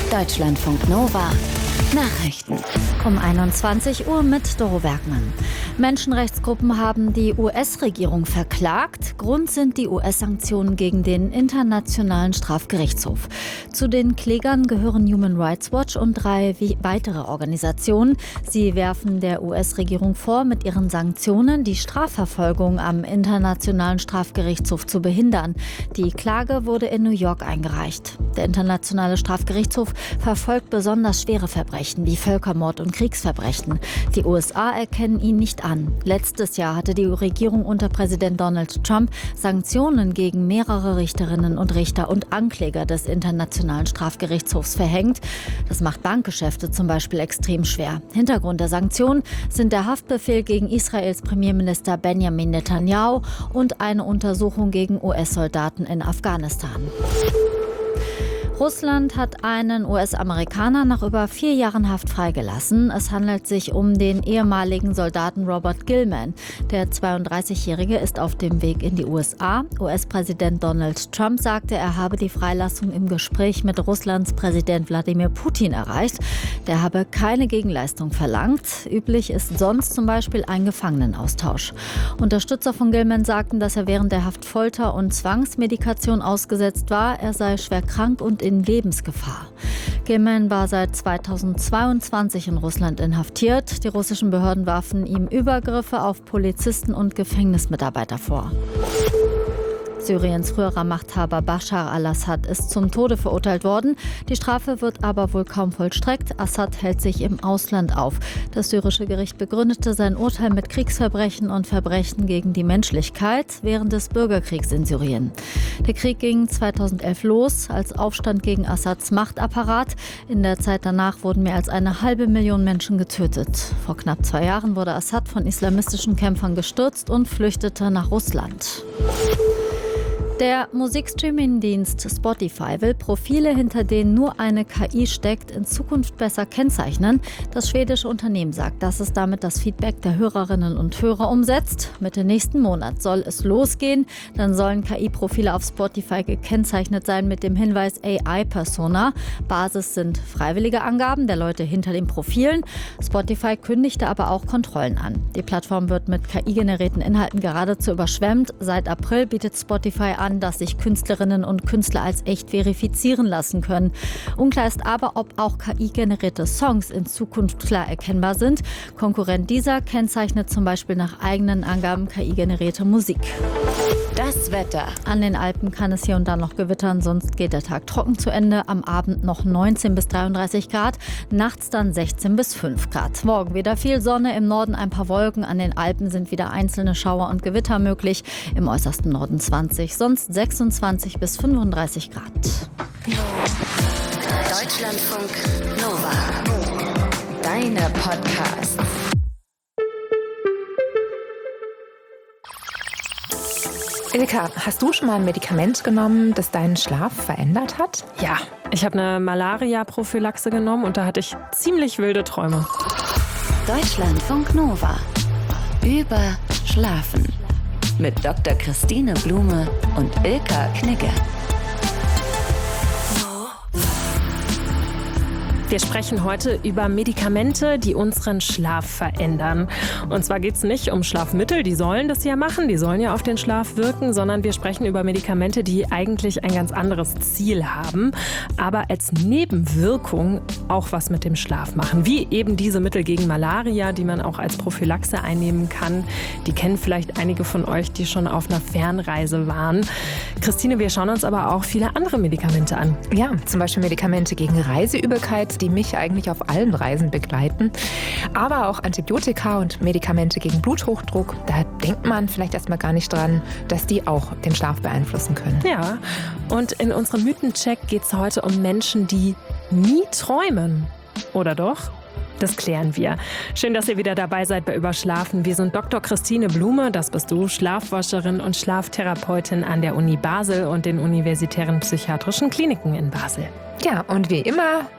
Deutschlandfunk Nova Nachrichten. Um 21 Uhr mit Doro Bergmann. Menschenrechtsgruppen haben die US-Regierung verklagt. Grund sind die US-Sanktionen gegen den Internationalen Strafgerichtshof. Zu den Klägern gehören Human Rights Watch und 3 weitere Organisationen. Sie werfen der US-Regierung vor, mit ihren Sanktionen die Strafverfolgung am Internationalen Strafgerichtshof zu behindern. Die Klage wurde in New York eingereicht. Der Internationale Strafgerichtshof verfolgt besonders schwere Verbrechen wie Völkermord und Kriegsverbrechen. Die USA erkennen ihn nicht an. Letztes Jahr hatte die Regierung unter Präsident Donald Trump Sanktionen gegen mehrere Richterinnen und Richter und Ankläger des Internationalen Strafgerichtshofs verhängt. Das macht Bankgeschäfte zum Beispiel extrem schwer. Hintergrund der Sanktionen sind der Haftbefehl gegen Israels Premierminister Benjamin Netanyahu und eine Untersuchung gegen US-Soldaten in Afghanistan. Russland hat einen US-Amerikaner nach über 4 Jahren Haft freigelassen. Es handelt sich um den ehemaligen Soldaten Robert Gilman. Der 32-Jährige ist auf dem Weg in die USA. US-Präsident Donald Trump sagte, er habe die Freilassung im Gespräch mit Russlands Präsident Wladimir Putin erreicht. Der habe keine Gegenleistung verlangt. Üblich ist sonst zum Beispiel ein Gefangenenaustausch. Unterstützer von Gilman sagten, dass er während der Haft Folter und Zwangsmedikation ausgesetzt war. Er sei schwer krank und in Lebensgefahr. Gilman war seit 2022 in Russland inhaftiert. Die russischen Behörden warfen ihm Übergriffe auf Polizisten und Gefängnismitarbeiter vor. Syriens früherer Machthaber Bashar al-Assad ist zum Tode verurteilt worden. Die Strafe wird aber wohl kaum vollstreckt. Assad hält sich im Ausland auf. Das syrische Gericht begründete sein Urteil mit Kriegsverbrechen und Verbrechen gegen die Menschlichkeit während des Bürgerkriegs in Syrien. Der Krieg ging 2011 los als Aufstand gegen Assads Machtapparat. In der Zeit danach wurden mehr als 500.000 Menschen getötet. Vor knapp 2 Jahren wurde Assad von islamistischen Kämpfern gestürzt und flüchtete nach Russland. Der Musikstreaming-Dienst Spotify will Profile, hinter denen nur eine KI steckt, in Zukunft besser kennzeichnen. Das schwedische Unternehmen sagt, dass es damit das Feedback der Hörerinnen und Hörer umsetzt. Mitte nächsten Monat soll es losgehen. Dann sollen KI-Profile auf Spotify gekennzeichnet sein mit dem Hinweis AI-Persona. Basis sind freiwillige Angaben der Leute hinter den Profilen. Spotify kündigte aber auch Kontrollen an. Die Plattform wird mit KI-generierten Inhalten geradezu überschwemmt. Seit April bietet Spotify an, dass sich Künstlerinnen und Künstler als echt verifizieren lassen können. Unklar ist aber, ob auch KI-generierte Songs in Zukunft klar erkennbar sind. Konkurrent dieser kennzeichnet zum Beispiel nach eigenen Angaben KI-generierte Musik. Das Wetter. An den Alpen kann es hier und da noch gewittern, sonst geht der Tag trocken zu Ende. Am Abend noch 19 bis 33 Grad, nachts dann 16 bis 5 Grad. Morgen wieder viel Sonne, im Norden ein paar Wolken. An den Alpen sind wieder einzelne Schauer und Gewitter möglich. Im äußersten Norden 20, sonst 26 bis 35 Grad. Deutschlandfunk Nova. Deine Podcasts. Ilka, hast du schon mal ein Medikament genommen, das deinen Schlaf verändert hat? Ja, ich habe eine Malaria-Prophylaxe genommen und da hatte ich ziemlich wilde Träume. Deutschlandfunk Nova. Über Schlafen. Mit Dr. Christine Blume und Ilka Knigge. Wir sprechen heute über Medikamente, die unseren Schlaf verändern. Und zwar geht es nicht um Schlafmittel, die sollen das ja machen, die sollen ja auf den Schlaf wirken, sondern wir sprechen über Medikamente, die eigentlich ein ganz anderes Ziel haben, aber als Nebenwirkung auch was mit dem Schlaf machen. Wie eben diese Mittel gegen Malaria, die man auch als Prophylaxe einnehmen kann. Die kennen vielleicht einige von euch, die schon auf einer Fernreise waren. Christine, wir schauen uns aber auch viele andere Medikamente an. Ja, zum Beispiel Medikamente gegen Reiseübelkeit, die mich eigentlich auf allen Reisen begleiten. Aber auch Antibiotika und Medikamente gegen Bluthochdruck. Da denkt man vielleicht erstmal gar nicht dran, dass die auch den Schlaf beeinflussen können. Ja, und in unserem Mythencheck geht es heute um Menschen, die nie träumen. Oder doch? Das klären wir. Schön, dass ihr wieder dabei seid bei Überschlafen. Wir sind Dr. Christine Blume, das bist du, Schlafforscherin und Schlaftherapeutin an der Uni Basel und den Universitären Psychiatrischen Kliniken in Basel. Ja, und wie immer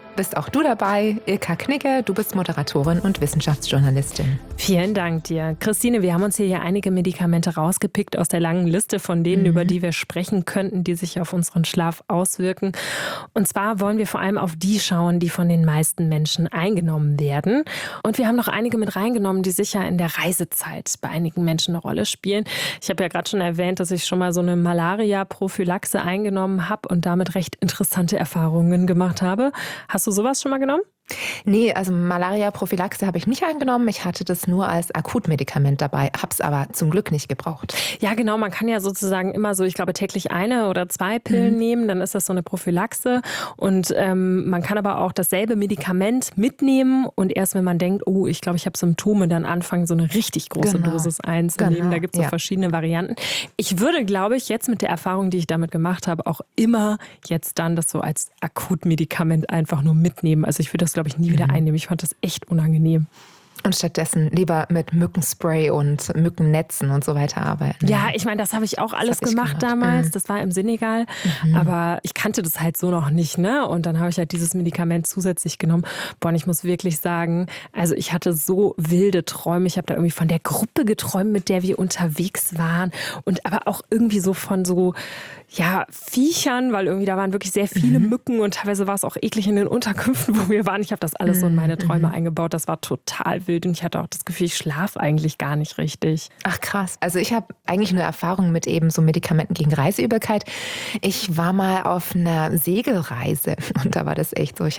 bist auch du dabei. Ilka Knigge, du bist Moderatorin und Wissenschaftsjournalistin. Vielen Dank dir. Christine, wir haben uns hier ja einige Medikamente rausgepickt aus der langen Liste von denen, über die wir sprechen könnten, die sich auf unseren Schlaf auswirken. Und zwar wollen wir vor allem auf die schauen, die von den meisten Menschen eingenommen werden. Und wir haben noch einige mit reingenommen, die sicher in der Reisezeit bei einigen Menschen eine Rolle spielen. Ich habe ja gerade schon erwähnt, dass ich schon mal so eine Malaria-Prophylaxe eingenommen habe und damit recht interessante Erfahrungen gemacht habe. Hast du sowas schon mal genommen? Nee, also Malaria-Prophylaxe habe ich nicht eingenommen. Ich hatte das nur als Akutmedikament dabei, habe es aber zum Glück nicht gebraucht. Ja, genau. Man kann ja sozusagen immer so, ich glaube, täglich 1 oder 2 Pillen nehmen. Dann ist das so eine Prophylaxe. Und man kann aber auch dasselbe Medikament mitnehmen und erst wenn man denkt, oh, ich glaube, ich habe Symptome, dann anfangen, so eine richtig große Dosis einzunehmen. Da gibt es so verschiedene Varianten. Ich würde, glaube ich, jetzt mit der Erfahrung, die ich damit gemacht habe, auch immer jetzt dann das so als Akutmedikament einfach nur mitnehmen. Also ich würde das, glaube ich, nie wieder einnehmen. Ich fand das echt unangenehm. Und stattdessen lieber mit Mückenspray und Mückennetzen und so weiter arbeiten. Ja, ich meine, das habe ich auch alles gemacht damals. Das war im Senegal. Aber ich kannte das halt so noch nicht, ne? Und dann habe ich halt dieses Medikament zusätzlich genommen. Boah, und ich muss wirklich sagen, also ich hatte so wilde Träume. Ich habe da irgendwie von der Gruppe geträumt, mit der wir unterwegs waren. Und aber auch irgendwie so von so, ja, Viechern, weil irgendwie da waren wirklich sehr viele Mücken und teilweise war es auch eklig in den Unterkünften, wo wir waren. Ich habe das alles so in meine Träume eingebaut. Das war total wild und ich hatte auch das Gefühl, ich schlafe eigentlich gar nicht richtig. Ach krass. Also ich habe eigentlich nur Erfahrungen mit eben so Medikamenten gegen Reiseübelkeit. Ich war mal auf einer Segelreise und da war das echt so. Ich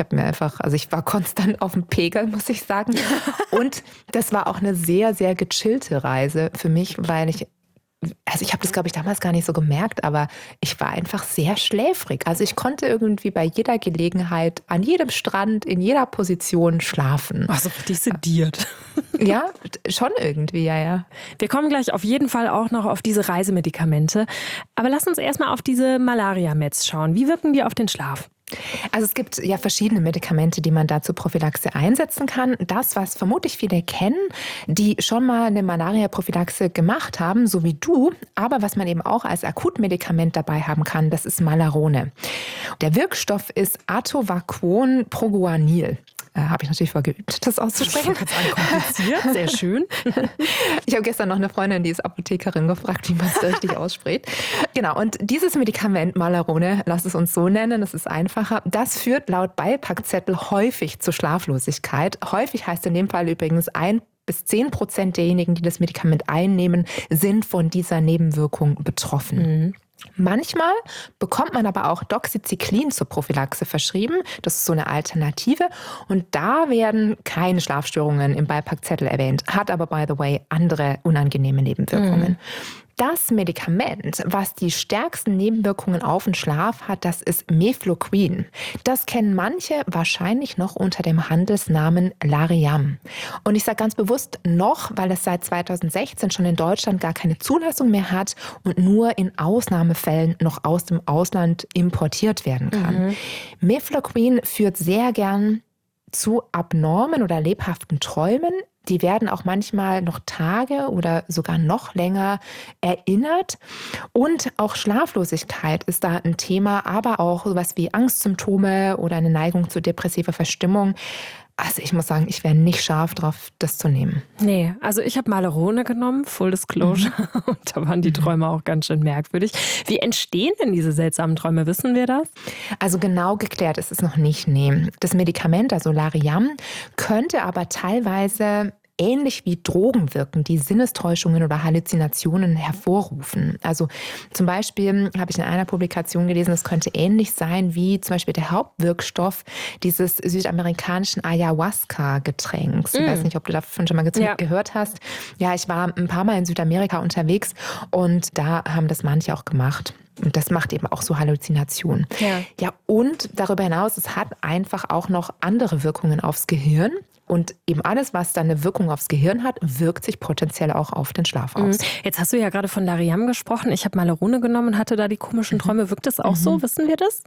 war konstant auf dem Pegel, muss ich sagen. Und das war auch eine sehr, sehr gechillte Reise für mich, weil ich habe das, glaube ich, damals gar nicht so gemerkt, aber ich war einfach sehr schläfrig. Also ich konnte irgendwie bei jeder Gelegenheit, an jedem Strand, in jeder Position schlafen. Also richtig sediert. Ja, schon irgendwie, ja. Wir kommen gleich auf jeden Fall auch noch auf diese Reisemedikamente. Aber lass uns erstmal auf diese Malaria-Meds schauen. Wie wirken die auf den Schlaf? Also es gibt ja verschiedene Medikamente, die man da zur Prophylaxe einsetzen kann. Das, was vermutlich viele kennen, die schon mal eine Malaria-Prophylaxe gemacht haben, so wie du, aber was man eben auch als Akutmedikament dabei haben kann, das ist Malarone. Der Wirkstoff ist Atovaquon Proguanil. Habe ich natürlich vorgeübt, das auszusprechen. Ganz kompliziert, sehr schön. Ich habe gestern noch eine Freundin, die ist Apothekerin, gefragt, wie man es richtig ausspricht. Genau, und dieses Medikament Malarone, lass es uns so nennen, das ist einfacher, das führt laut Beipackzettel häufig zur Schlaflosigkeit. Häufig heißt in dem Fall übrigens 1-10% derjenigen, die das Medikament einnehmen, sind von dieser Nebenwirkung betroffen. Manchmal bekommt man aber auch Doxycyclin zur Prophylaxe verschrieben. Das ist so eine Alternative. Und da werden keine Schlafstörungen im Beipackzettel erwähnt, hat aber, by the way, andere unangenehme Nebenwirkungen. Das Medikament, was die stärksten Nebenwirkungen auf den Schlaf hat, das ist Mefloquin. Das kennen manche wahrscheinlich noch unter dem Handelsnamen Lariam. Und ich sage ganz bewusst noch, weil es seit 2016 schon in Deutschland gar keine Zulassung mehr hat und nur in Ausnahmefällen noch aus dem Ausland importiert werden kann. Mefloquin führt sehr gern zu abnormen oder lebhaften Träumen. Die werden auch manchmal noch Tage oder sogar noch länger erinnert. Und auch Schlaflosigkeit ist da ein Thema, aber auch sowas wie Angstsymptome oder eine Neigung zu depressiver Verstimmung. Also ich muss sagen, ich wäre nicht scharf drauf, das zu nehmen. Nee, also ich habe Malarone genommen, Full Disclosure. Und da waren die Träume auch ganz schön merkwürdig. Wie entstehen denn diese seltsamen Träume? Wissen wir das? Also genau geklärt ist es noch nicht. Nee. Das Medikament, also Lariam, könnte aber teilweise ähnlich wie Drogen wirken, die Sinnestäuschungen oder Halluzinationen hervorrufen. Also zum Beispiel habe ich in einer Publikation gelesen, es könnte ähnlich sein wie zum Beispiel der Hauptwirkstoff dieses südamerikanischen Ayahuasca-Getränks. Ich weiß nicht, ob du davon schon mal gehört hast. Ja, ich war ein paar Mal in Südamerika unterwegs und da haben das manche auch gemacht. Und das macht eben auch so Halluzinationen. Ja, und darüber hinaus, es hat einfach auch noch andere Wirkungen aufs Gehirn. Und eben alles, was dann eine Wirkung aufs Gehirn hat, wirkt sich potenziell auch auf den Schlaf aus. Jetzt hast du ja gerade von Lariam gesprochen. Ich habe Malarone genommen und hatte da die komischen Träume. Wirkt das auch so? Wissen wir das?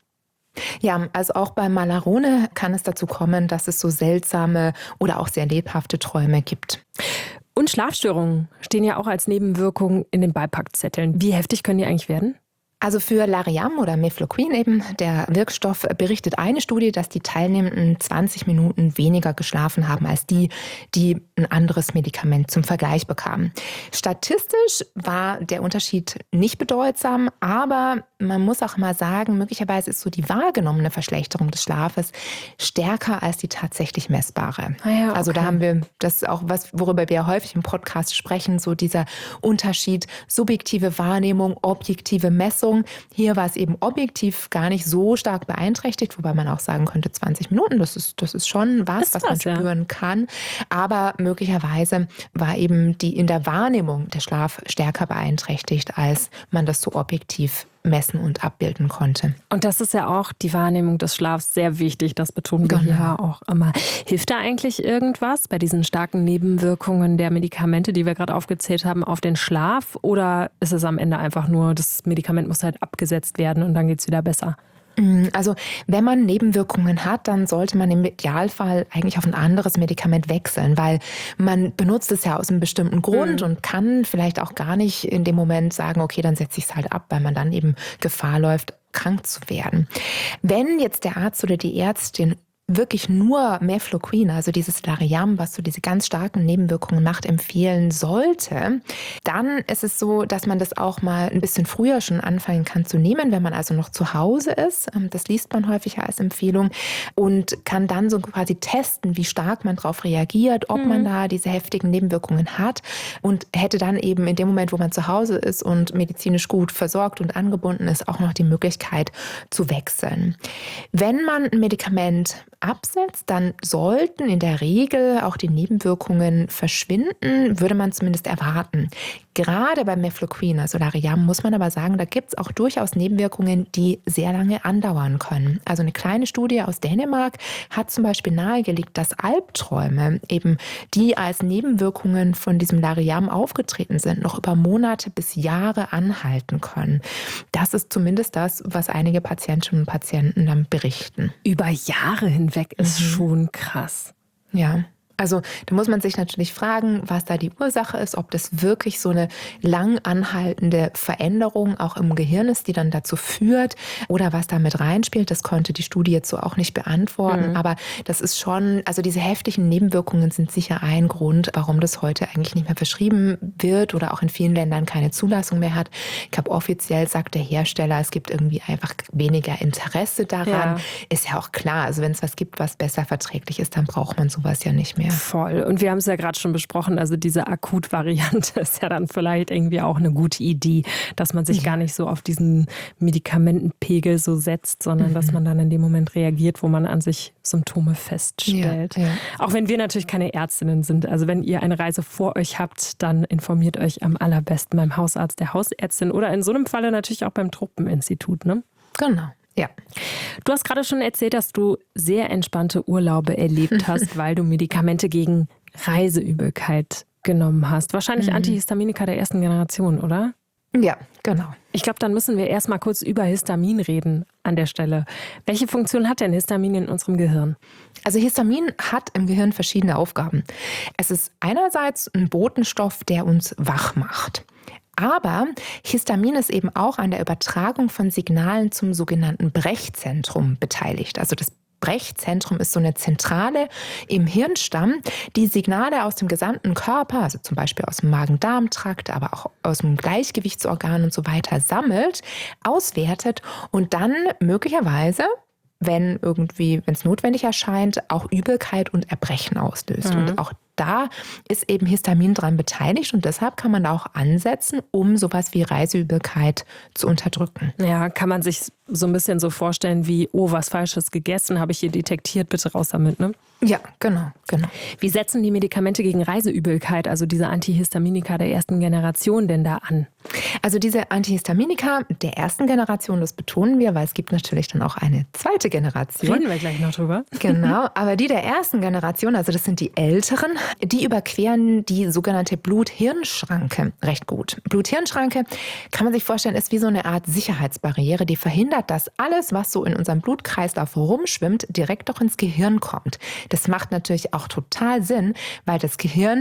Ja, also auch bei Malarone kann es dazu kommen, dass es so seltsame oder auch sehr lebhafte Träume gibt. Und Schlafstörungen stehen ja auch als Nebenwirkung in den Beipackzetteln. Wie heftig können die eigentlich werden? Also für Lariam oder Mefloquin eben, der Wirkstoff, berichtet eine Studie, dass die Teilnehmenden 20 Minuten weniger geschlafen haben als die ein anderes Medikament zum Vergleich bekamen. Statistisch war der Unterschied nicht bedeutsam, aber man muss auch mal sagen, möglicherweise ist so die wahrgenommene Verschlechterung des Schlafes stärker als die tatsächlich messbare. Ja, okay. Also da haben wir das auch worüber wir häufig im Podcast sprechen, so dieser Unterschied subjektive Wahrnehmung, objektive Messung. Hier war es eben objektiv gar nicht so stark beeinträchtigt, wobei man auch sagen könnte, 20 Minuten, das ist schon was man spüren kann. Aber möglicherweise war eben in der Wahrnehmung der Schlaf stärker beeinträchtigt, als man das so objektiv messen und abbilden konnte. Und das ist ja auch die Wahrnehmung des Schlafs sehr wichtig, das betonen wir hier auch immer. Hilft da eigentlich irgendwas bei diesen starken Nebenwirkungen der Medikamente, die wir gerade aufgezählt haben, auf den Schlaf? Oder ist es am Ende einfach nur, das Medikament muss halt abgesetzt werden und dann geht es wieder besser? Also wenn man Nebenwirkungen hat, dann sollte man im Idealfall eigentlich auf ein anderes Medikament wechseln, weil man benutzt es ja aus einem bestimmten Grund und kann vielleicht auch gar nicht in dem Moment sagen, okay, dann setze ich es halt ab, weil man dann eben Gefahr läuft, krank zu werden. Wenn jetzt der Arzt oder die Ärztin wirklich nur Mefloquin, also dieses Lariam, was so diese ganz starken Nebenwirkungen macht, empfehlen sollte, dann ist es so, dass man das auch mal ein bisschen früher schon anfangen kann zu nehmen, wenn man also noch zu Hause ist. Das liest man häufig als Empfehlung und kann dann so quasi testen, wie stark man darauf reagiert, ob man da diese heftigen Nebenwirkungen hat und hätte dann eben in dem Moment, wo man zu Hause ist und medizinisch gut versorgt und angebunden ist, auch noch die Möglichkeit zu wechseln. Wenn man ein Medikament absetzt, dann sollten in der Regel auch die Nebenwirkungen verschwinden, würde man zumindest erwarten. Gerade beim Mefloquin, also Lariam, muss man aber sagen, da gibt es auch durchaus Nebenwirkungen, die sehr lange andauern können. Also eine kleine Studie aus Dänemark hat zum Beispiel nahegelegt, dass Albträume, eben die als Nebenwirkungen von diesem Lariam aufgetreten sind, noch über Monate bis Jahre anhalten können. Das ist zumindest das, was einige Patientinnen und Patienten dann berichten. Über Jahre hinweg ist schon krass. Ja. Also da muss man sich natürlich fragen, was da die Ursache ist, ob das wirklich so eine lang anhaltende Veränderung auch im Gehirn ist, die dann dazu führt oder was da mit reinspielt. Das konnte die Studie jetzt so auch nicht beantworten. Aber das ist schon, also diese heftigen Nebenwirkungen sind sicher ein Grund, warum das heute eigentlich nicht mehr verschrieben wird oder auch in vielen Ländern keine Zulassung mehr hat. Ich glaube, offiziell sagt der Hersteller, es gibt irgendwie einfach weniger Interesse daran. Ja. Ist ja auch klar, also wenn es was gibt, was besser verträglich ist, dann braucht man sowas ja nicht mehr. Voll. Und wir haben es ja gerade schon besprochen, also diese Akutvariante ist ja dann vielleicht irgendwie auch eine gute Idee, dass man sich gar nicht so auf diesen Medikamentenpegel so setzt, sondern dass man dann in dem Moment reagiert, wo man an sich Symptome feststellt. Ja. Auch wenn wir natürlich keine Ärztinnen sind. Also wenn ihr eine Reise vor euch habt, dann informiert euch am allerbesten beim Hausarzt, der Hausärztin oder in so einem Falle natürlich auch beim Truppeninstitut, ne? Genau. Ja. Du hast gerade schon erzählt, dass du sehr entspannte Urlaube erlebt hast, weil du Medikamente gegen Reiseübelkeit genommen hast. Wahrscheinlich Antihistaminika der ersten Generation, oder? Ja, genau. Ich glaube, dann müssen wir erst mal kurz über Histamin reden an der Stelle. Welche Funktion hat denn Histamin in unserem Gehirn? Also Histamin hat im Gehirn verschiedene Aufgaben. Es ist einerseits ein Botenstoff, der uns wach macht. Aber Histamin ist eben auch an der Übertragung von Signalen zum sogenannten Brechzentrum beteiligt. Also das Brechzentrum ist so eine Zentrale im Hirnstamm, die Signale aus dem gesamten Körper, also zum Beispiel aus dem Magen-Darm-Trakt, aber auch aus dem Gleichgewichtsorgan und so weiter sammelt, auswertet und dann möglicherweise, wenn es notwendig erscheint, auch Übelkeit und Erbrechen auslöst. Und auch da ist eben Histamin dran beteiligt und deshalb kann man da auch ansetzen, um sowas wie Reiseübelkeit zu unterdrücken. Ja, kann man sich so ein bisschen so vorstellen wie, oh, was Falsches gegessen, habe ich hier detektiert, bitte raus damit, ne? Ja, genau. Wie setzen die Medikamente gegen Reiseübelkeit, also diese Antihistaminika der ersten Generation, denn da an? Also diese Antihistaminika der ersten Generation, das betonen wir, weil es gibt natürlich dann auch eine zweite Generation. Reden wir gleich noch drüber. Genau, aber die der ersten Generation, also das sind die Älteren, die überqueren die sogenannte Blut-Hirn-Schranke recht gut. Blut-Hirn-Schranke, kann man sich vorstellen, ist wie so eine Art Sicherheitsbarriere, die verhindert, dass alles, was so in unserem Blutkreislauf rumschwimmt, direkt auch ins Gehirn kommt. Das macht natürlich auch total Sinn, weil das Gehirn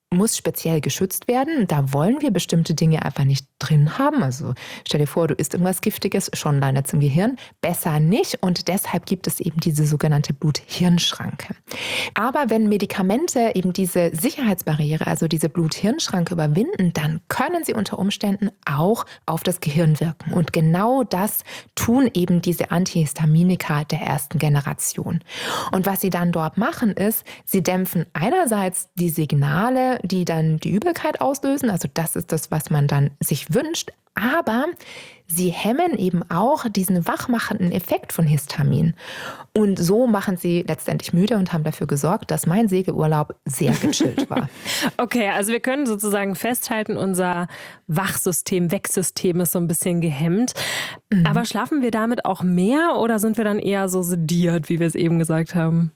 muss speziell geschützt werden. Da wollen wir bestimmte Dinge einfach nicht drin haben. Also stell dir vor, du isst irgendwas Giftiges, schon landet es im Gehirn. Besser nicht. Und deshalb gibt es eben diese sogenannte Blut-Hirn-Schranke. Aber wenn Medikamente eben diese Sicherheitsbarriere, also diese Blut-Hirn-Schranke überwinden, dann können sie unter Umständen auch auf das Gehirn wirken. Und genau das tun eben diese Antihistaminika der ersten Generation. Und was sie dann dort machen, ist, sie dämpfen einerseits die Signale, die dann die Übelkeit auslösen. Also das ist das, was man dann sich wünscht. Aber sie hemmen eben auch diesen wachmachenden Effekt von Histamin. Und so machen sie letztendlich müde und haben dafür gesorgt, dass mein Segelurlaub sehr gechillt war. Okay, also wir können sozusagen festhalten, unser Wachsystem, Wecksystem ist so ein bisschen gehemmt. Aber schlafen wir damit auch mehr oder sind wir dann eher so sediert, wie wir es eben gesagt haben?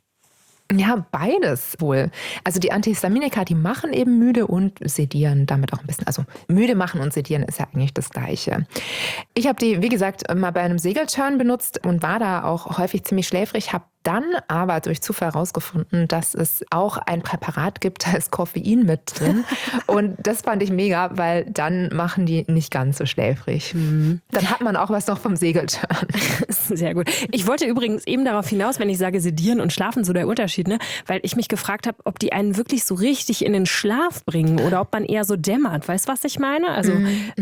Ja, beides wohl. Also die Antihistaminika, die machen eben müde und sedieren damit auch ein bisschen. Also müde machen und sedieren ist ja eigentlich das Gleiche. Ich habe die, wie gesagt, mal bei einem Segelturn benutzt und war da auch häufig ziemlich schläfrig, habe dann aber durch Zufall herausgefunden, dass es auch ein Präparat gibt, da ist Koffein mit drin. Und das fand ich mega, weil dann machen die nicht ganz so schläfrig. Dann hat man auch was noch vom Segelturn. Sehr gut. Ich wollte übrigens eben darauf hinaus, wenn ich sage sedieren und schlafen, so der Unterschied, ne? Weil ich mich gefragt habe, ob die einen wirklich so richtig in den Schlaf bringen oder ob man eher so dämmert. Weißt du, was ich meine? Also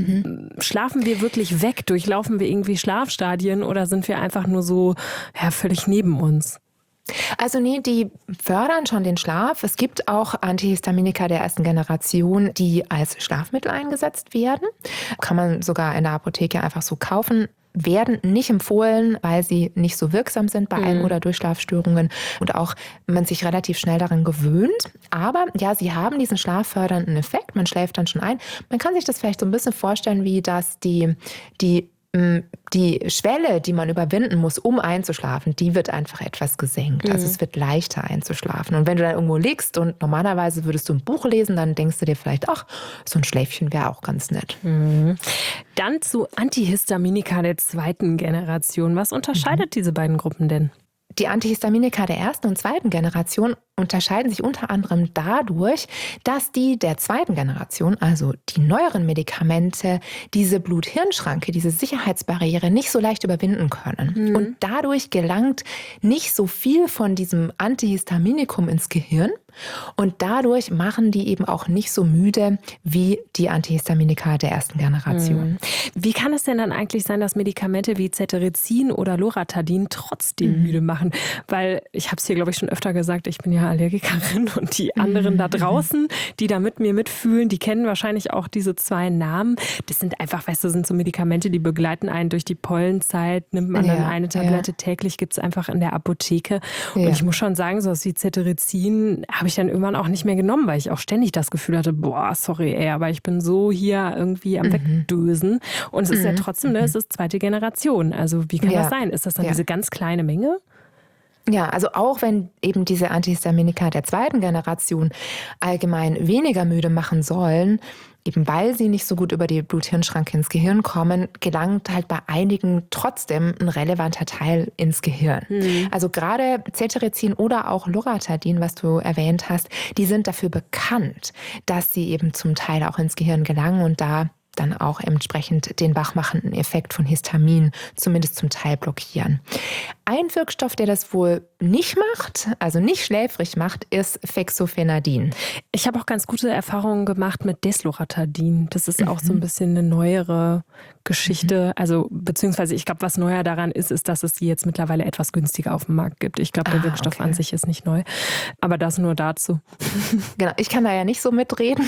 schlafen wir wirklich weg? Durchlaufen wir irgendwie Schlafstadien oder sind wir einfach nur so völlig neben uns? Also nee, die fördern schon den Schlaf. Es gibt auch Antihistaminika der ersten Generation, die als Schlafmittel eingesetzt werden. Kann man sogar in der Apotheke einfach so kaufen. Werden nicht empfohlen, weil sie nicht so wirksam sind bei Ein- oder Durchschlafstörungen und auch man sich relativ schnell daran gewöhnt. Aber ja, sie haben diesen schlaffördernden Effekt. Man schläft dann schon ein. Man kann sich das vielleicht so ein bisschen vorstellen, wie dass die Schwelle, die man überwinden muss, um einzuschlafen, die wird einfach etwas gesenkt. Also es wird leichter einzuschlafen. Und wenn du dann irgendwo liegst und normalerweise würdest du ein Buch lesen, dann denkst du dir vielleicht, ach, so ein Schläfchen wäre auch ganz nett. Dann zu Antihistaminika der zweiten Generation. Was unterscheidet diese beiden Gruppen denn? Die Antihistaminika der ersten und zweiten Generation unterscheiden sich unter anderem dadurch, dass die der zweiten Generation, also die neueren Medikamente, diese Blut-Hirn-Schranke, diese Sicherheitsbarriere nicht so leicht überwinden können. Und dadurch gelangt nicht so viel von diesem Antihistaminikum ins Gehirn. Und dadurch machen die eben auch nicht so müde wie die Antihistaminika der ersten Generation. Wie kann es denn dann eigentlich sein, dass Medikamente wie Cetirizin oder Loratadin trotzdem müde machen? Weil ich habe es hier, glaube ich, schon öfter gesagt, ich bin ja Allergikerin und die anderen da draußen, die da mit mir mitfühlen, die kennen wahrscheinlich auch diese zwei Namen. Das sind einfach, weißt du, sind so Medikamente, die begleiten einen durch die Pollenzeit, nimmt man dann eine Tablette täglich, gibt es einfach in der Apotheke. Und ich muss schon sagen, so was wie Cetirizin habe ich dann irgendwann auch nicht mehr genommen, weil ich auch ständig das Gefühl hatte, boah, sorry, ey, aber ich bin so hier irgendwie am Wegdösen. Und es ist ja trotzdem, es ist zweite Generation. Also wie kann das sein? Ist das dann diese ganz kleine Menge? Ja, also auch wenn eben diese Antihistaminika der zweiten Generation allgemein weniger müde machen sollen, eben weil sie nicht so gut über die Blut-Hirn-Schranke ins Gehirn kommen, gelangt halt bei einigen trotzdem ein relevanter Teil ins Gehirn. Also gerade Cetirizin oder auch Loratadin, was du erwähnt hast, die sind dafür bekannt, dass sie eben zum Teil auch ins Gehirn gelangen und da dann auch entsprechend den wachmachenden Effekt von Histamin zumindest zum Teil blockieren. Ein Wirkstoff, der das wohl nicht macht, also nicht schläfrig macht, ist Fexofenadin. Ich habe auch ganz gute Erfahrungen gemacht mit Desloratadin. Das ist auch so ein bisschen eine neuere Geschichte. Also beziehungsweise ich glaube, was neuer daran ist, dass es sie jetzt mittlerweile etwas günstiger auf dem Markt gibt. Ich glaube, der Wirkstoff an sich ist nicht neu. Aber das nur dazu. Genau, ich kann da ja nicht so mitreden.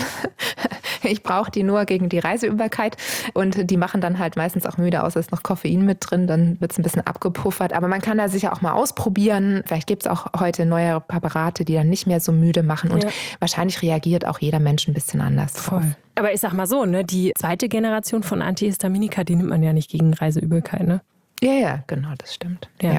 Ich brauche die nur gegen die Reiseübelkeit und die machen dann halt meistens auch müde aus, ist noch Koffein mit drin, dann wird es ein bisschen abgepuffert. Aber man kann da sicher auch mal ausprobieren. Vielleicht gibt es auch heute neue Präparate, die dann nicht mehr so müde machen und wahrscheinlich reagiert auch jeder Mensch ein bisschen anders drauf. Aber ich sag mal so, ne, die zweite Generation von Antihistaminika, die nimmt man ja nicht gegen Reiseübelkeit, ne? Ja, genau, das stimmt. Ja.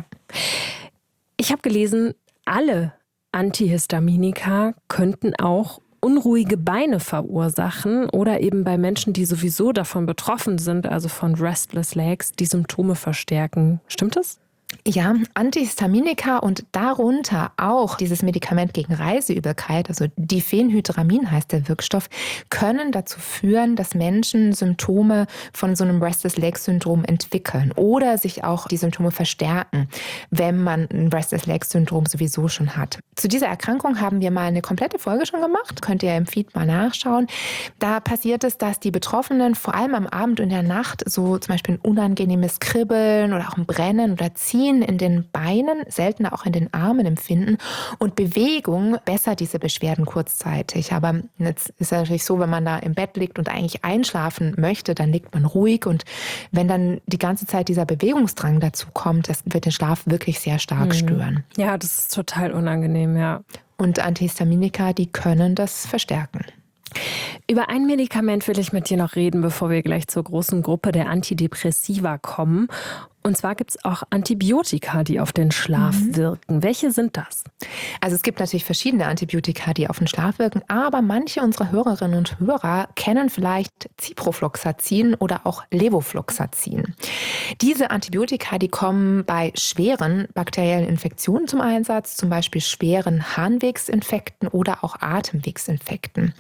Ich habe gelesen, alle Antihistaminika könnten auch unruhige Beine verursachen oder eben bei Menschen, die sowieso davon betroffen sind, also von Restless Legs, die Symptome verstärken. Stimmt das? Ja, Antihistaminika und darunter auch dieses Medikament gegen Reiseübelkeit, also Diphenhydramin heißt der Wirkstoff, können dazu führen, dass Menschen Symptome von so einem Restless-Leg-Syndrom entwickeln oder sich auch die Symptome verstärken, wenn man ein Restless-Leg-Syndrom sowieso schon hat. Zu dieser Erkrankung haben wir mal eine komplette Folge schon gemacht, könnt ihr im Feed mal nachschauen. Da passiert es, dass die Betroffenen vor allem am Abend und in der Nacht so zum Beispiel ein unangenehmes Kribbeln oder auch ein Brennen oder Ziehen in den Beinen, seltener auch in den Armen empfinden. Und Bewegung bessert diese Beschwerden kurzzeitig. Aber jetzt ist es natürlich so, wenn man da im Bett liegt und eigentlich einschlafen möchte, dann liegt man ruhig. Und wenn dann die ganze Zeit dieser Bewegungsdrang dazu kommt, das wird den Schlaf wirklich sehr stark stören. Ja, das ist total unangenehm, ja. Und Antihistaminika, die können das verstärken. Über ein Medikament will ich mit dir noch reden, bevor wir gleich zur großen Gruppe der Antidepressiva kommen. Und zwar gibt es auch Antibiotika, die auf den Schlaf wirken. Welche sind das? Also es gibt natürlich verschiedene Antibiotika, die auf den Schlaf wirken, aber manche unserer Hörerinnen und Hörer kennen vielleicht Ciprofloxacin oder auch Levofloxacin. Diese Antibiotika, die kommen bei schweren bakteriellen Infektionen zum Einsatz, zum Beispiel schweren Harnwegsinfekten oder auch Atemwegsinfekten.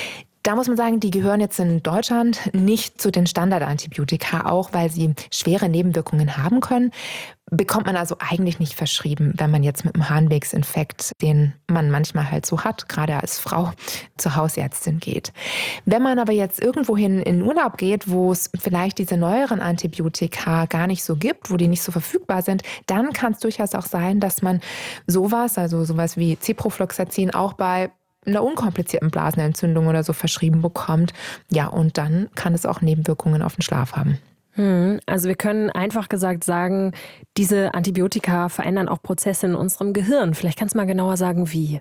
Da muss man sagen, die gehören jetzt in Deutschland nicht zu den Standardantibiotika, auch weil sie schwere Nebenwirkungen haben können. Bekommt man also eigentlich nicht verschrieben, wenn man jetzt mit einem Harnwegsinfekt, den man manchmal halt so hat, gerade als Frau, zur Hausärztin geht. Wenn man aber jetzt irgendwohin in Urlaub geht, wo es vielleicht diese neueren Antibiotika gar nicht so gibt, wo die nicht so verfügbar sind, dann kann es durchaus auch sein, dass man sowas wie Ciprofloxacin auch bei einer unkomplizierten Blasenentzündung oder so verschrieben bekommt. Ja, und dann kann es auch Nebenwirkungen auf den Schlaf haben. Also wir können einfach gesagt sagen, diese Antibiotika verändern auch Prozesse in unserem Gehirn. Vielleicht kannst du mal genauer sagen, wie.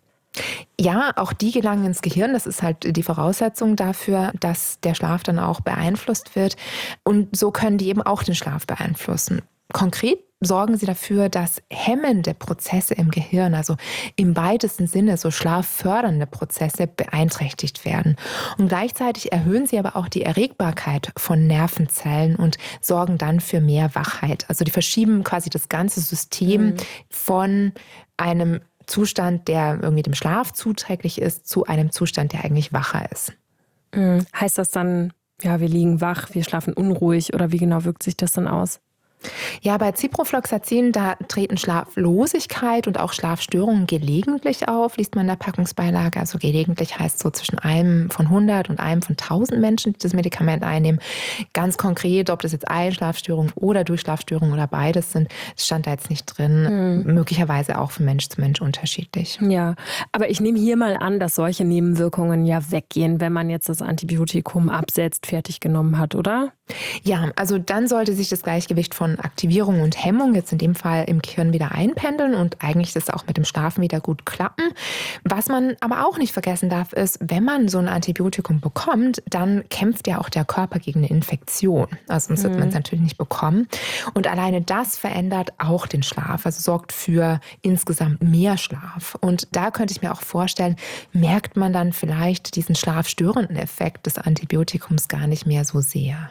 Ja, auch die gelangen ins Gehirn. Das ist halt die Voraussetzung dafür, dass der Schlaf dann auch beeinflusst wird. Und so können die eben auch den Schlaf beeinflussen. Konkret sorgen sie dafür, dass hemmende Prozesse im Gehirn, also im weitesten Sinne so schlaffördernde Prozesse, beeinträchtigt werden. Und gleichzeitig erhöhen sie aber auch die Erregbarkeit von Nervenzellen und sorgen dann für mehr Wachheit. Also die verschieben quasi das ganze System von einem Zustand, der irgendwie dem Schlaf zuträglich ist, zu einem Zustand, der eigentlich wacher ist. Heißt das dann, ja, wir liegen wach, wir schlafen unruhig oder wie genau wirkt sich das dann aus? Ja, bei Ciprofloxacin, da treten Schlaflosigkeit und auch Schlafstörungen gelegentlich auf, liest man in der Packungsbeilage. Also gelegentlich heißt so zwischen einem von 100 und einem von 1000 Menschen, die das Medikament einnehmen. Ganz konkret, ob das jetzt Einschlafstörungen oder Durchschlafstörungen oder beides sind, das stand da jetzt nicht drin. Möglicherweise auch von Mensch zu Mensch unterschiedlich. Ja, aber ich nehme hier mal an, dass solche Nebenwirkungen ja weggehen, wenn man jetzt das Antibiotikum absetzt, fertig genommen hat, oder? Ja, also dann sollte sich das Gleichgewicht von Aktivierung und Hemmung jetzt in dem Fall im Gehirn wieder einpendeln und eigentlich das auch mit dem Schlafen wieder gut klappen. Was man aber auch nicht vergessen darf, ist, wenn man so ein Antibiotikum bekommt, dann kämpft ja auch der Körper gegen eine Infektion. Also sonst wird man es natürlich nicht bekommen. Und alleine das verändert auch den Schlaf, also sorgt für insgesamt mehr Schlaf. Und da könnte ich mir auch vorstellen, merkt man dann vielleicht diesen schlafstörenden Effekt des Antibiotikums gar nicht mehr so sehr.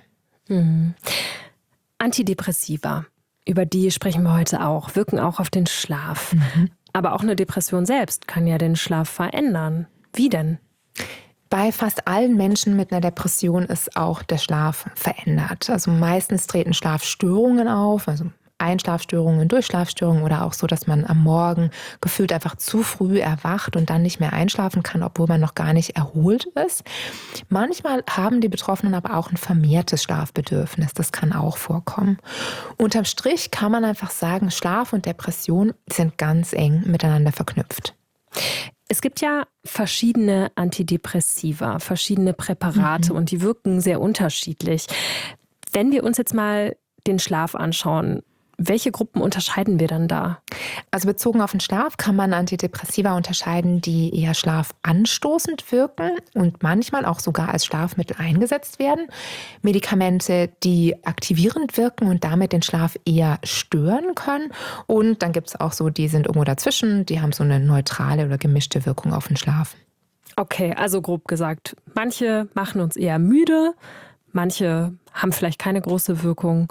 Antidepressiva, über die sprechen wir heute auch, wirken auch auf den Schlaf. Aber auch eine Depression selbst kann ja den Schlaf verändern. Wie denn? Bei fast allen Menschen mit einer Depression ist auch der Schlaf verändert. Also meistens treten Schlafstörungen auf, also Einschlafstörungen, Durchschlafstörungen oder auch so, dass man am Morgen gefühlt einfach zu früh erwacht und dann nicht mehr einschlafen kann, obwohl man noch gar nicht erholt ist. Manchmal haben die Betroffenen aber auch ein vermehrtes Schlafbedürfnis. Das kann auch vorkommen. Unterm Strich kann man einfach sagen, Schlaf und Depression sind ganz eng miteinander verknüpft. Es gibt ja verschiedene Antidepressiva, verschiedene Präparate und die wirken sehr unterschiedlich. Wenn wir uns jetzt mal den Schlaf anschauen, welche Gruppen unterscheiden wir dann da? Also bezogen auf den Schlaf kann man Antidepressiva unterscheiden, die eher schlafanstoßend wirken und manchmal auch sogar als Schlafmittel eingesetzt werden. Medikamente, die aktivierend wirken und damit den Schlaf eher stören können. Und dann gibt es auch so, die sind irgendwo dazwischen, die haben so eine neutrale oder gemischte Wirkung auf den Schlaf. Okay, also grob gesagt, manche machen uns eher müde, manche haben vielleicht keine große Wirkung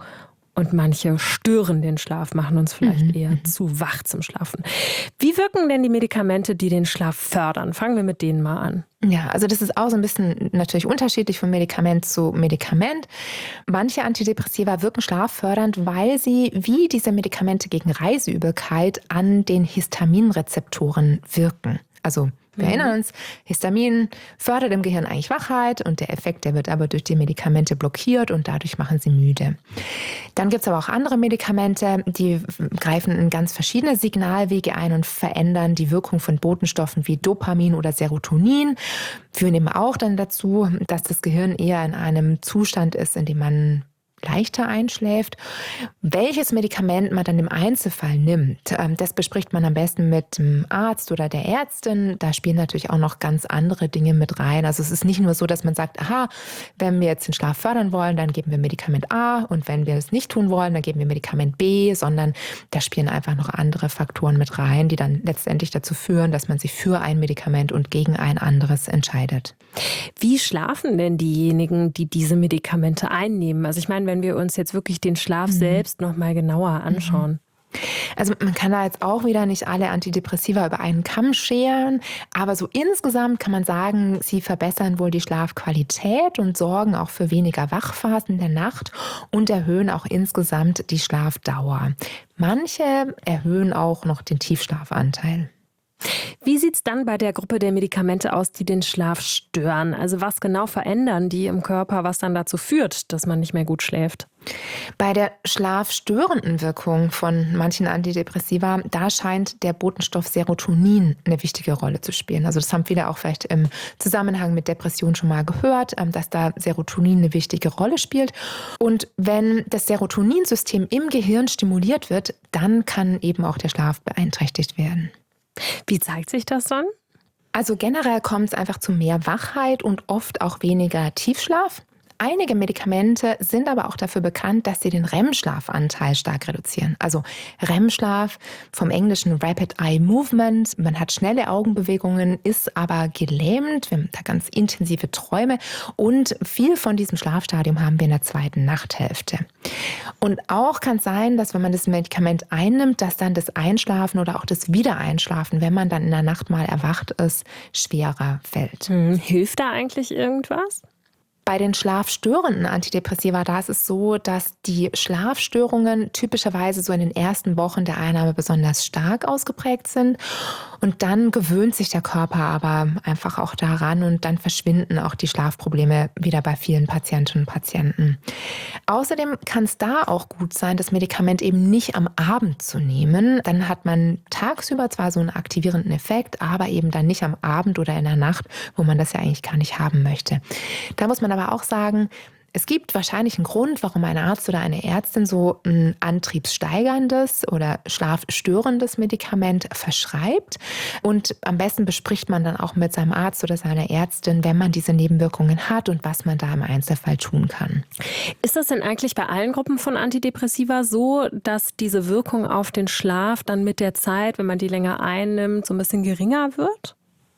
Und manche stören den Schlaf, machen uns vielleicht eher zu wach zum Schlafen. Wie wirken denn die Medikamente, die den Schlaf fördern? Fangen wir mit denen mal an. Ja, also das ist auch so ein bisschen natürlich unterschiedlich von Medikament zu Medikament. Manche Antidepressiva wirken schlaffördernd, weil sie wie diese Medikamente gegen Reiseübelkeit an den Histaminrezeptoren wirken. Also wir erinnern uns, Histamin fördert im Gehirn eigentlich Wachheit und der Effekt, der wird aber durch die Medikamente blockiert und dadurch machen sie müde. Dann gibt es aber auch andere Medikamente, die greifen in ganz verschiedene Signalwege ein und verändern die Wirkung von Botenstoffen wie Dopamin oder Serotonin, führen eben auch dann dazu, dass das Gehirn eher in einem Zustand ist, in dem man leichter einschläft. Welches Medikament man dann im Einzelfall nimmt, das bespricht man am besten mit dem Arzt oder der Ärztin. Da spielen natürlich auch noch ganz andere Dinge mit rein. Also es ist nicht nur so, dass man sagt, aha, wenn wir jetzt den Schlaf fördern wollen, dann geben wir Medikament A und wenn wir es nicht tun wollen, dann geben wir Medikament B, sondern da spielen einfach noch andere Faktoren mit rein, die dann letztendlich dazu führen, dass man sich für ein Medikament und gegen ein anderes entscheidet. Wie schlafen denn diejenigen, die diese Medikamente einnehmen? Also ich meine, wenn wir uns jetzt wirklich den Schlaf selbst noch mal genauer anschauen. Also man kann da jetzt auch wieder nicht alle Antidepressiva über einen Kamm scheren, aber so insgesamt kann man sagen, sie verbessern wohl die Schlafqualität und sorgen auch für weniger Wachphasen der Nacht und erhöhen auch insgesamt die Schlafdauer. Manche erhöhen auch noch den Tiefschlafanteil. Wie sieht es dann bei der Gruppe der Medikamente aus, die den Schlaf stören? Also was genau verändern die im Körper, was dann dazu führt, dass man nicht mehr gut schläft? Bei der schlafstörenden Wirkung von manchen Antidepressiva, da scheint der Botenstoff Serotonin eine wichtige Rolle zu spielen. Also das haben viele auch vielleicht im Zusammenhang mit Depression schon mal gehört, dass da Serotonin eine wichtige Rolle spielt. Und wenn das Serotoninsystem im Gehirn stimuliert wird, dann kann eben auch der Schlaf beeinträchtigt werden. Wie zeigt sich das dann? Also generell kommt es einfach zu mehr Wachheit und oft auch weniger Tiefschlaf. Einige Medikamente sind aber auch dafür bekannt, dass sie den REM-Schlafanteil stark reduzieren. Also REM-Schlaf vom englischen Rapid Eye Movement. Man hat schnelle Augenbewegungen, ist aber gelähmt. Wir haben da ganz intensive Träume und viel von diesem Schlafstadium haben wir in der zweiten Nachthälfte. Und auch kann es sein, dass wenn man das Medikament einnimmt, dass dann das Einschlafen oder auch das Wiedereinschlafen, wenn man dann in der Nacht mal erwacht ist, schwerer fällt. Hilft da eigentlich irgendwas? Bei den schlafstörenden Antidepressiva, da ist es so, dass die Schlafstörungen typischerweise so in den ersten Wochen der Einnahme besonders stark ausgeprägt sind. Und dann gewöhnt sich der Körper aber einfach auch daran und dann verschwinden auch die Schlafprobleme wieder bei vielen Patientinnen und Patienten. Außerdem kann es da auch gut sein, das Medikament eben nicht am Abend zu nehmen. Dann hat man tagsüber zwar so einen aktivierenden Effekt, aber eben dann nicht am Abend oder in der Nacht, wo man das ja eigentlich gar nicht haben möchte. Da muss man aber auch sagen, es gibt wahrscheinlich einen Grund, warum ein Arzt oder eine Ärztin so ein antriebssteigerndes oder schlafstörendes Medikament verschreibt. Und am besten bespricht man dann auch mit seinem Arzt oder seiner Ärztin, wenn man diese Nebenwirkungen hat und was man da im Einzelfall tun kann. Ist das denn eigentlich bei allen Gruppen von Antidepressiva so, dass diese Wirkung auf den Schlaf dann mit der Zeit, wenn man die länger einnimmt, so ein bisschen geringer wird?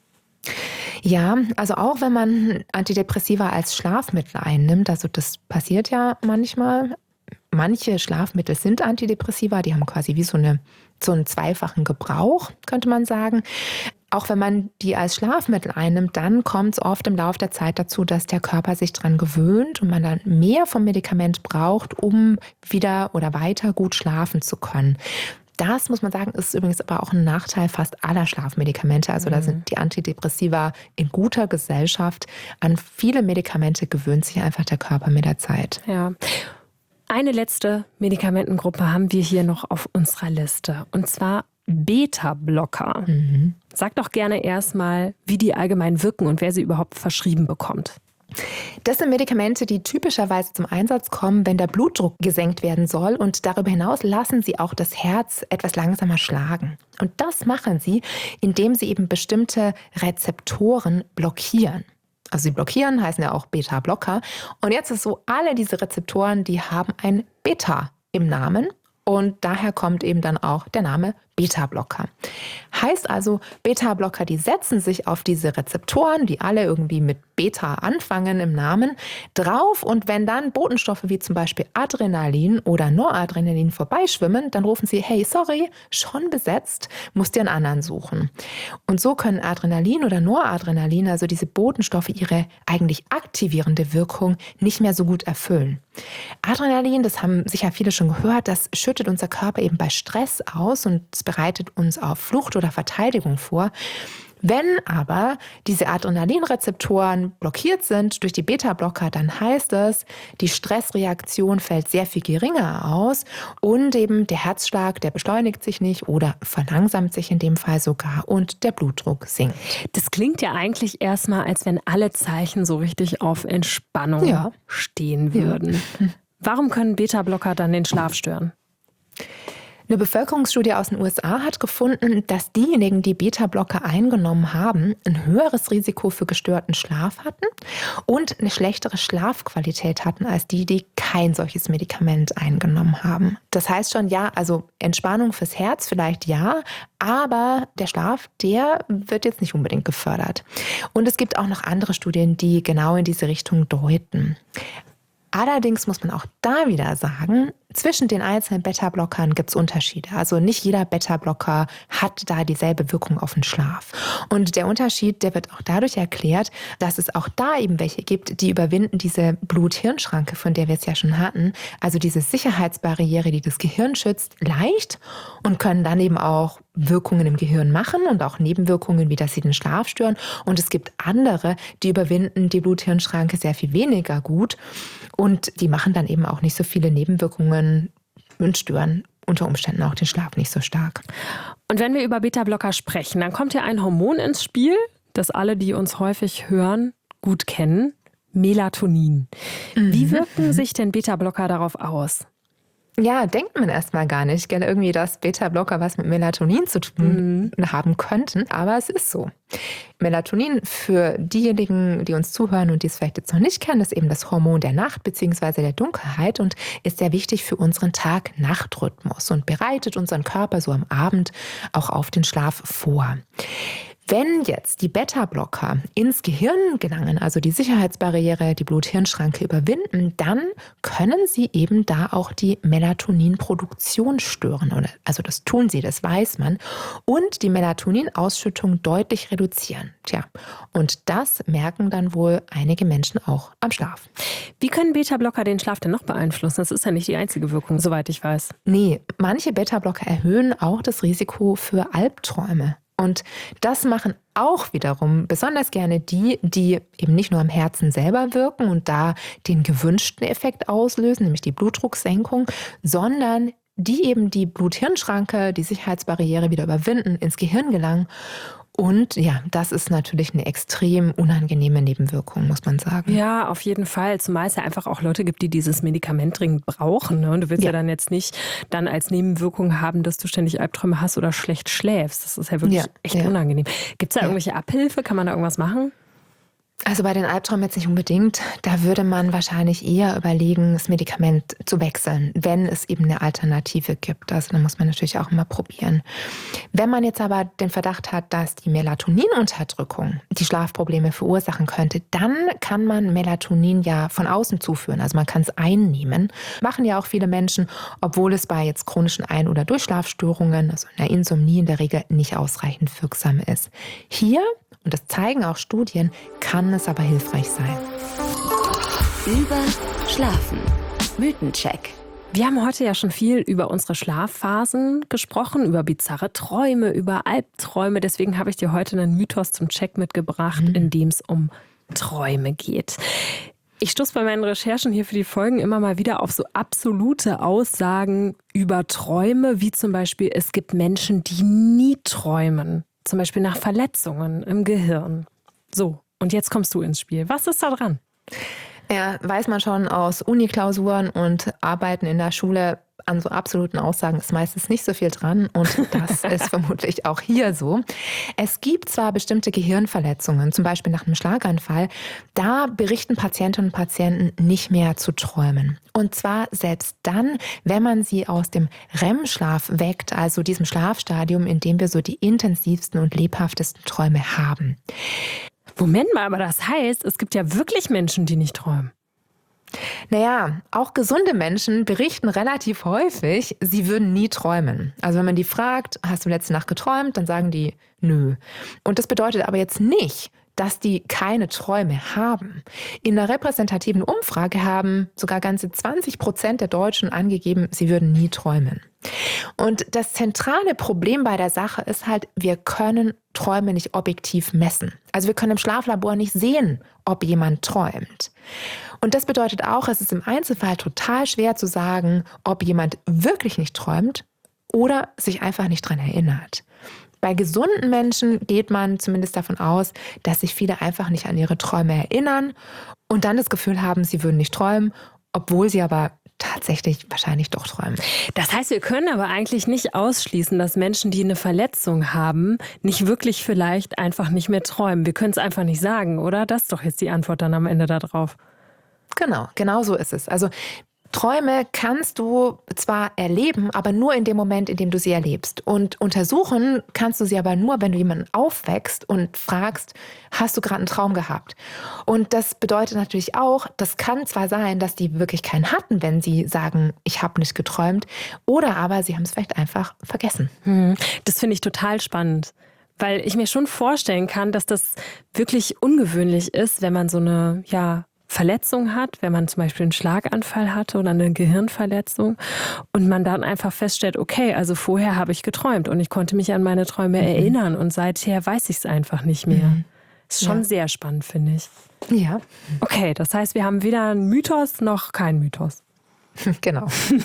Ja, also auch wenn man Antidepressiva als Schlafmittel einnimmt, also das passiert ja manchmal. Manche Schlafmittel sind Antidepressiva, die haben quasi wie so einen zweifachen Gebrauch, könnte man sagen. Auch wenn man die als Schlafmittel einnimmt, dann kommt es oft im Laufe der Zeit dazu, dass der Körper sich dran gewöhnt und man dann mehr vom Medikament braucht, um wieder oder weiter gut schlafen zu können. Das, muss man sagen, ist übrigens aber auch ein Nachteil fast aller Schlafmedikamente. Also da sind die Antidepressiva in guter Gesellschaft. An viele Medikamente gewöhnt sich einfach der Körper mit der Zeit. Ja. Eine letzte Medikamentengruppe haben wir hier noch auf unserer Liste. Und zwar Beta-Blocker. Sag doch gerne erstmal, wie die allgemein wirken und wer sie überhaupt verschrieben bekommt. Das sind Medikamente, die typischerweise zum Einsatz kommen, wenn der Blutdruck gesenkt werden soll. Und darüber hinaus lassen sie auch das Herz etwas langsamer schlagen. Und das machen sie, indem sie eben bestimmte Rezeptoren blockieren. Also sie blockieren, heißen ja auch Beta-Blocker. Und jetzt ist so, alle diese Rezeptoren, die haben ein Beta im Namen. Und daher kommt eben dann auch der Name Beta-Blocker. Heißt also, Beta-Blocker, die setzen sich auf diese Rezeptoren, die alle irgendwie mit Beta anfangen im Namen, drauf. Und wenn dann Botenstoffe wie zum Beispiel Adrenalin oder Noradrenalin vorbeischwimmen, dann rufen sie, hey, sorry, schon besetzt, musst dir einen anderen suchen. Und so können Adrenalin oder Noradrenalin, also diese Botenstoffe, ihre eigentlich aktivierende Wirkung nicht mehr so gut erfüllen. Adrenalin, das haben sicher viele schon gehört, das schüttet unser Körper eben bei Stress aus und es bereitet uns auf Flucht oder Verteidigung vor. Wenn aber diese Adrenalinrezeptoren blockiert sind durch die Beta-Blocker, dann heißt es, die Stressreaktion fällt sehr viel geringer aus und eben der Herzschlag, der beschleunigt sich nicht oder verlangsamt sich in dem Fall sogar und der Blutdruck sinkt. Das klingt ja eigentlich erstmal, als wenn alle Zeichen so richtig auf Entspannung stehen würden. Ja. Warum können Beta-Blocker dann den Schlaf stören? Eine Bevölkerungsstudie aus den USA hat gefunden, dass diejenigen, die Beta-Blocker eingenommen haben, ein höheres Risiko für gestörten Schlaf hatten und eine schlechtere Schlafqualität hatten als die, die kein solches Medikament eingenommen haben. Das heißt schon, ja, also Entspannung fürs Herz vielleicht ja, aber der Schlaf, der wird jetzt nicht unbedingt gefördert. Und es gibt auch noch andere Studien, die genau in diese Richtung deuten. Allerdings muss man auch da wieder sagen, zwischen den einzelnen Beta-Blockern gibt es Unterschiede. Also nicht jeder Beta-Blocker hat da dieselbe Wirkung auf den Schlaf. Und der Unterschied, der wird auch dadurch erklärt, dass es auch da eben welche gibt, die überwinden diese Blut-Hirn-Schranke, von der wir es ja schon hatten. Also diese Sicherheitsbarriere, die das Gehirn schützt, leicht und können dann eben auch Wirkungen im Gehirn machen und auch Nebenwirkungen, wie dass sie den Schlaf stören. Und es gibt andere, die überwinden die Blut-Hirn-Schranke sehr viel weniger gut und die machen dann eben auch nicht so viele Nebenwirkungen und stören unter Umständen auch den Schlaf nicht so stark. Und wenn wir über Beta-Blocker sprechen, dann kommt ja ein Hormon ins Spiel, das alle, die uns häufig hören, gut kennen, Melatonin. Wie wirken sich denn Beta-Blocker darauf aus? Ja, denkt man erstmal gar nicht, gell? Irgendwie, dass Beta-Blocker was mit Melatonin zu tun haben könnten, aber es ist so. Melatonin, für diejenigen, die uns zuhören und die es vielleicht jetzt noch nicht kennen, ist eben das Hormon der Nacht bzw. der Dunkelheit und ist sehr wichtig für unseren Tag-Nacht-Rhythmus und bereitet unseren Körper so am Abend auch auf den Schlaf vor. Wenn jetzt die Beta-Blocker ins Gehirn gelangen, also die Sicherheitsbarriere, die Blut-Hirn-Schranke überwinden, dann können sie eben da auch die Melatoninproduktion stören. Also das tun sie, das weiß man. Und die Melatoninausschüttung deutlich reduzieren. Tja, und das merken dann wohl einige Menschen auch am Schlaf. Wie können Beta-Blocker den Schlaf denn noch beeinflussen? Das ist ja nicht die einzige Wirkung, soweit ich weiß. Nee, manche Beta-Blocker erhöhen auch das Risiko für Albträume. Und das machen auch wiederum besonders gerne die eben nicht nur am Herzen selber wirken und da den gewünschten Effekt auslösen, nämlich die Blutdrucksenkung, sondern die eben die Blut-Hirn-Schranke, die Sicherheitsbarriere wieder überwinden, ins Gehirn gelangen. Und ja, das ist natürlich eine extrem unangenehme Nebenwirkung, muss man sagen. Ja, auf jeden Fall. Zumal es ja einfach auch Leute gibt, die dieses Medikament dringend brauchen. Ne? Und du willst ja dann jetzt nicht dann als Nebenwirkung haben, dass du ständig Albträume hast oder schlecht schläfst. Das ist ja wirklich echt unangenehm. Gibt es da irgendwelche Abhilfe? Kann man da irgendwas machen? Also bei den Albträumen jetzt nicht unbedingt. Da würde man wahrscheinlich eher überlegen, das Medikament zu wechseln, wenn es eben eine Alternative gibt. Also da muss man natürlich auch immer probieren. Wenn man jetzt aber den Verdacht hat, dass die Melatoninunterdrückung die Schlafprobleme verursachen könnte, dann kann man Melatonin ja von außen zuführen. Also man kann es einnehmen. Machen ja auch viele Menschen, obwohl es bei jetzt chronischen Ein- oder Durchschlafstörungen, also einer Insomnie in der Regel nicht ausreichend wirksam ist. Hier, und das zeigen auch Studien, kann es aber hilfreich sein. Über Schlafen. Mythencheck. Wir haben heute ja schon viel über unsere Schlafphasen gesprochen, über bizarre Träume, über Albträume. Deswegen habe ich dir heute einen Mythos zum Check mitgebracht, in dem es um Träume geht. Ich stoße bei meinen Recherchen hier für die Folgen immer mal wieder auf so absolute Aussagen über Träume, wie zum Beispiel, es gibt Menschen, die nie träumen. Zum Beispiel nach Verletzungen im Gehirn. So, und jetzt kommst du ins Spiel. Was ist da dran? Ja, weiß man schon aus Uni-Klausuren und Arbeiten in der Schule, an so absoluten Aussagen ist meistens nicht so viel dran und das ist vermutlich auch hier so. Es gibt zwar bestimmte Gehirnverletzungen, zum Beispiel nach einem Schlaganfall, da berichten Patientinnen und Patienten nicht mehr zu träumen. Und zwar selbst dann, wenn man sie aus dem REM-Schlaf weckt, also diesem Schlafstadium, in dem wir so die intensivsten und lebhaftesten Träume haben. Moment mal, aber das heißt, es gibt ja wirklich Menschen, die nicht träumen. Naja, auch gesunde Menschen berichten relativ häufig, sie würden nie träumen. Also wenn man die fragt, hast du letzte Nacht geträumt, dann sagen die, nö. Und das bedeutet aber jetzt nicht, dass die keine Träume haben. In einer repräsentativen Umfrage haben sogar ganze 20% der Deutschen angegeben, sie würden nie träumen. Und das zentrale Problem bei der Sache ist halt, wir können Träume nicht objektiv messen. Also wir können im Schlaflabor nicht sehen, ob jemand träumt. Und das bedeutet auch, es ist im Einzelfall total schwer zu sagen, ob jemand wirklich nicht träumt oder sich einfach nicht dran erinnert. Bei gesunden Menschen geht man zumindest davon aus, dass sich viele einfach nicht an ihre Träume erinnern und dann das Gefühl haben, sie würden nicht träumen, obwohl sie aber tatsächlich wahrscheinlich doch träumen. Das heißt, wir können aber eigentlich nicht ausschließen, dass Menschen, die eine Verletzung haben, nicht wirklich vielleicht einfach nicht mehr träumen. Wir können es einfach nicht sagen, oder? Das ist doch jetzt die Antwort dann am Ende darauf. Genau so ist es. Also Träume kannst du zwar erleben, aber nur in dem Moment, in dem du sie erlebst. Und untersuchen kannst du sie aber nur, wenn du jemanden aufweckst und fragst, hast du gerade einen Traum gehabt? Und das bedeutet natürlich auch, das kann zwar sein, dass die wirklich keinen hatten, wenn sie sagen, ich habe nicht geträumt, oder aber sie haben es vielleicht einfach vergessen. Das finde ich total spannend. Weil ich mir schon vorstellen kann, dass das wirklich ungewöhnlich ist, wenn man so eine, Verletzung hat, wenn man zum Beispiel einen Schlaganfall hatte oder eine Gehirnverletzung und man dann einfach feststellt, okay, also vorher habe ich geträumt und ich konnte mich an meine Träume erinnern und seither weiß ich es einfach nicht mehr. Ist schon sehr spannend, finde ich. Ja. Okay, das heißt, wir haben weder einen Mythos noch keinen Mythos. Genau.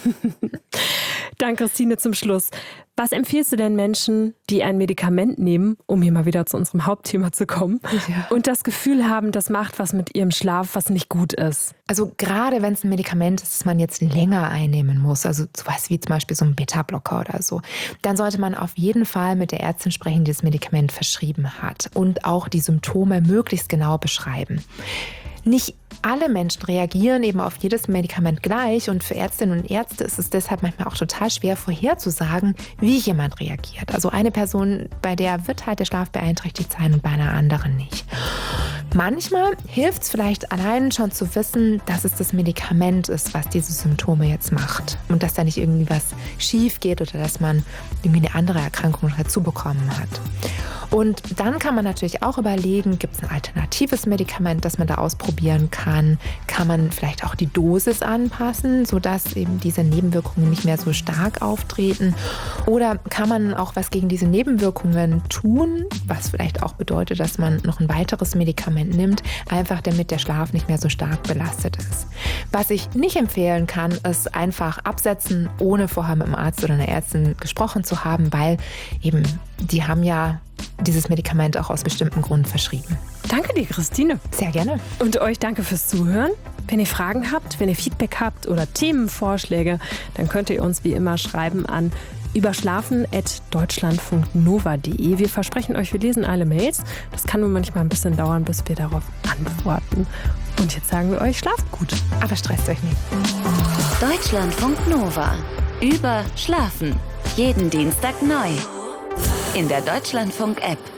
Dann, Christine, zum Schluss. Was empfiehlst du denn Menschen, die ein Medikament nehmen, um hier mal wieder zu unserem Hauptthema zu kommen, und das Gefühl haben, das macht was mit ihrem Schlaf, was nicht gut ist? Also gerade wenn es ein Medikament ist, das man jetzt länger einnehmen muss, also sowas wie zum Beispiel so ein Beta-Blocker oder so, dann sollte man auf jeden Fall mit der Ärztin sprechen, die das Medikament verschrieben hat und auch die Symptome möglichst genau beschreiben. Nicht alle Menschen reagieren eben auf jedes Medikament gleich und für Ärztinnen und Ärzte ist es deshalb manchmal auch total schwer vorherzusagen, wie jemand reagiert. Also eine Person, bei der wird halt der Schlaf beeinträchtigt sein und bei einer anderen nicht. Manchmal hilft es vielleicht allein schon zu wissen, dass es das Medikament ist, was diese Symptome jetzt macht und dass da nicht irgendwie was schief geht oder dass man irgendwie eine andere Erkrankung dazu bekommen hat. Und dann kann man natürlich auch überlegen, gibt es ein alternatives Medikament, das man da ausprobieren kann? Kann man vielleicht auch die Dosis anpassen, sodass eben diese Nebenwirkungen nicht mehr so stark auftreten? Oder kann man auch was gegen diese Nebenwirkungen tun, was vielleicht auch bedeutet, dass man noch ein weiteres Medikament nimmt, einfach damit der Schlaf nicht mehr so stark belastet ist. Was ich nicht empfehlen kann, ist einfach absetzen, ohne vorher mit einem Arzt oder einer Ärztin gesprochen zu haben, weil eben die haben ja dieses Medikament auch aus bestimmten Gründen verschrieben. Danke dir, Christine. Sehr gerne. Und euch danke fürs Zuhören. Wenn ihr Fragen habt, wenn ihr Feedback habt oder Themenvorschläge, dann könnt ihr uns wie immer schreiben an überschlafen@deutschlandfunknova.de. Wir versprechen euch, wir lesen alle Mails. Das kann nur manchmal ein bisschen dauern, bis wir darauf antworten. Und jetzt sagen wir euch, schlaft gut. Aber stresst euch nicht. Deutschlandfunk Nova. Überschlafen. Jeden Dienstag neu. In der Deutschlandfunk-App.